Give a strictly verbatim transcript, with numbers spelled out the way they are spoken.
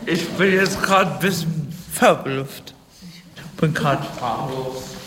Ich bin jetzt gerade ein bisschen verblüfft. Ich bin gerade sprachlos.